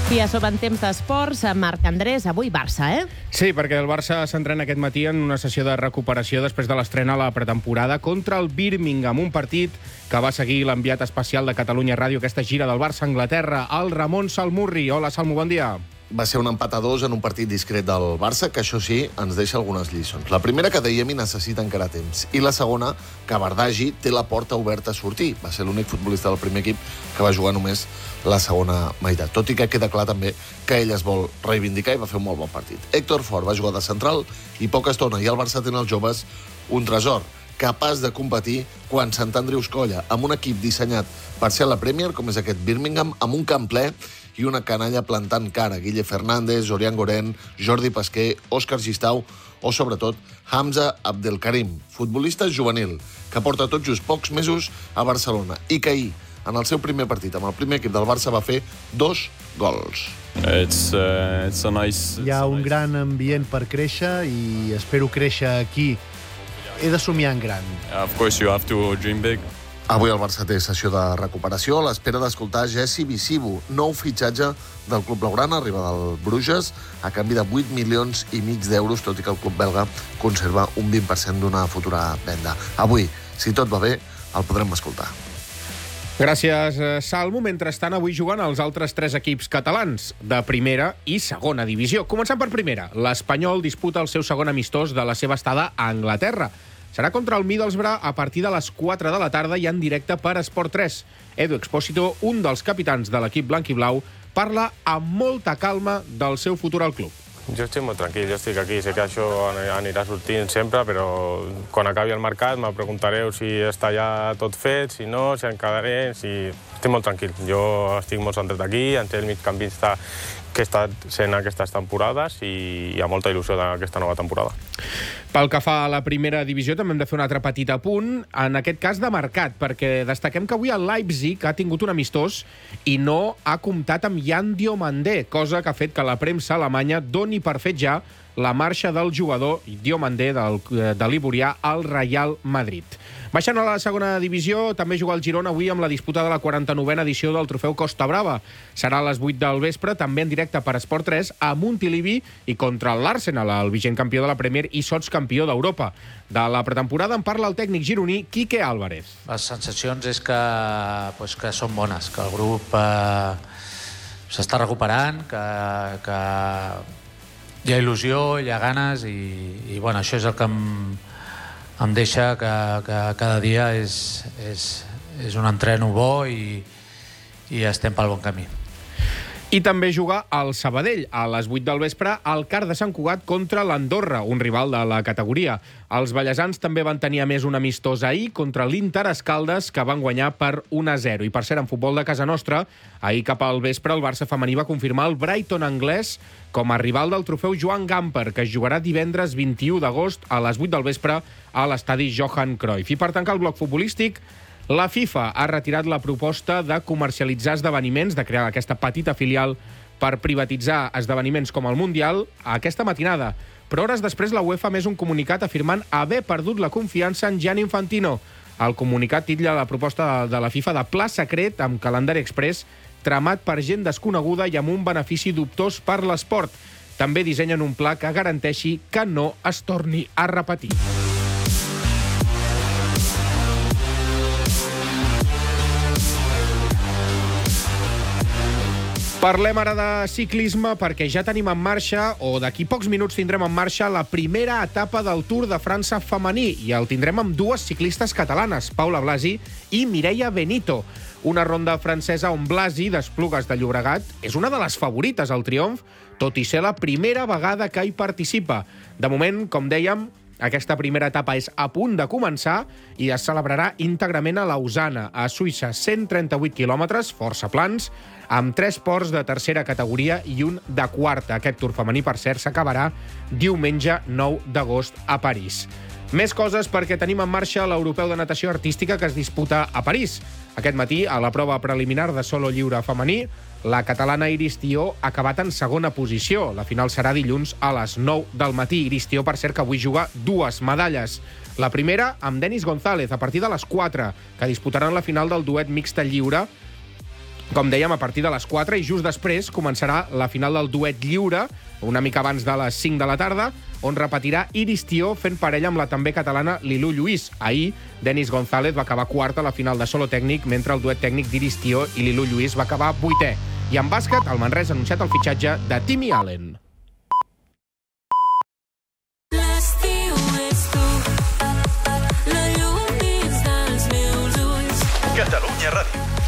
I a sobre en temps d'esports, Marc Andrés, avui Barça, Sí, perquè el Barça s'entrena aquest matí en una sessió de recuperació després de l'estrena a la pretemporada contra el Birmingham, un partit que va seguir l'enviat especial de Catalunya Ràdio, aquesta gira del Barça a Anglaterra, el Ramon Salmurri. Hola, Salmo, bon dia. Va ser un empat a 2 en un partit discret del Barça, que això sí, ens deixa algunes lliçons. La primera, que dèiem, necessita encara temps. I la segona, que Bardagi té la porta oberta a sortir. Va ser l'únic futbolista del primer equip que va jugar només la segona meitat. Tot i que queda clar també que ell es vol reivindicar i va fer un molt bon partit. Héctor Fort va jugar de central i poca estona, i el Barça té en els joves un tresor, capaç de competir quan Sant Andreus colla, amb un equip dissenyat per ser a la Premier, com és aquest Birmingham, amb un camp ple i una canalla plantant cara. Guille Fernández, Orián Goren, Jordi Pasquer, Òscar Gistau o, sobretot, Hamza Abdelkarim, futbolista juvenil, que porta tot just pocs mesos a Barcelona i que ahir, en el seu primer partit amb el primer equip del Barça, va fer 2 gols. Hi ha un gran ambient per créixer i espero créixer aquí. He de somiar en gran. Of course, you have to dream big. Avui el Barça té sessió de recuperació a l'espera d'escoltar Jesse Visibu, nou fitxatge del club blaugrana, arriba del Bruges, a canvi de 8 milions i mig d'euros, tot i que el club belga conserva un 20% d'una futura venda. Avui, si tot va bé, el podrem escoltar. Gràcies, Salmo. Mentrestant, avui juguen els altres 3 equips catalans, de primera i segona divisió. Començant per primera, l'Espanyol disputa el seu segon amistós de la seva estada a Anglaterra. Serà contra el Middlesbrough a partir de les 4 de la tarda i en directe per Esport 3. Edu Expósito, un dels capitans de l'equip blanc i blau, parla amb molta calma del seu futur al club. Jo estic molt tranquil, jo estic aquí, sé que això anirà sortint sempre, però quan acabi el mercat me preguntareu si està ja tot fet, si no, si em quedaré, si... Estic molt tranquil, jo estic molt centrat aquí, en ser el migcampista que he estat sent aquestes temporades i hi ha molta il·lusió d'aquesta nova temporada. Pel que fa a la primera divisió, també hem de fer un altre petit apunt, en aquest cas de mercat, perquè destaquem que avui el Leipzig ha tingut un amistós i no ha comptat amb Jan Diomandé, cosa que ha fet que la premsa alemanya doni per fet ja la marxa del jugador Diomandé de l'Iborià al Real Madrid. Baixant a la segona divisió, també juga el Girona avui amb la disputa de la 49a edició del trofeu Costa Brava. Serà a les 8 del vespre, també en directe per Esport 3, a Montilivi i contra l'Arsenal, el vigent campió de la Premier i sotscampió d'Europa. De la pretemporada en parla el tècnic gironí Quique Álvarez. Les sensacions és que són bones, que el grup s'està recuperant, que hi ha il·lusió, hi ha ganes i bueno, això és el que em deixa que cada dia és un entreno bo i estem pel bon camí. I també juga el Sabadell a les 8 del vespre al Car de Sant Cugat contra l'Andorra, un rival de la categoria. Els ballesans també van tenir a més un amistós ahir contra l'Inter Escaldes, que van guanyar per 1-0. I per cert, en futbol de casa nostra, ahir cap al vespre el Barça femení va confirmar el Brighton anglès com a rival del trofeu Joan Gamper, que es jugarà divendres 21 d'agost a les 8 del vespre a l'estadi Johan Cruyff. I per tancar el bloc futbolístic, la FIFA ha retirat la proposta de comercialitzar esdeveniments, de crear aquesta petita filial per privatitzar esdeveniments com el Mundial, aquesta matinada. Però hores després la UEFA ha emès un comunicat afirmant haver perdut la confiança en Gianni Infantino. El comunicat titlla la proposta de la FIFA de pla secret amb calendari express tramat per gent desconeguda i amb un benefici dubtós per l'esport. També dissenyen un pla que garanteixi que no es torni a repetir. Parlem ara de ciclisme perquè ja tenim en marxa, o d'aquí pocs minuts tindrem en marxa, la primera etapa del Tour de França femení i el tindrem amb 2 ciclistes catalanes, Paula Blasi i Mireia Benito. Una ronda francesa on Blasi, d'Esplugues de Llobregat, és una de les favorites al triomf, tot i ser la primera vegada que hi participa. De moment, com dèiem, aquesta primera etapa és a punt de començar i es celebrarà íntegrament a Lausana, a Suïssa, 138 quilòmetres, força plans, amb 3 ports de tercera categoria i un de quarta. Aquest Tour femení, per cert, s'acabarà diumenge 9 d'agost a París. Més coses perquè tenim en marxa l'Europeu de Natació Artística que es disputa a París. Aquest matí, a la prova preliminar de solo lliure femení, la catalana Iris Tió ha acabat en segona posició. La final serà dilluns a les 9 del matí. Iris Tió, per cert, que avui juga 2 medalles. La primera amb Denis González, a partir de les 4, que disputaran la final del duet mixta lliure com dèiem, a partir de les 4, i just després començarà la final del duet lliure, una mica abans de les 5 de la tarda, on repetirà Iris Tió fent parella amb la també catalana Lilú Lluís. Ahir, Denis González va acabar quart a la final de solo tècnic, mentre el duet tècnic d'Iris Tió i Lilú Lluís va acabar 8è. I en bàsquet, el Manresa ha anunciat el fitxatge de Timmy Allen. L'estiu és tu, la llum dins dels meus ulls. Catalunya Ràdio.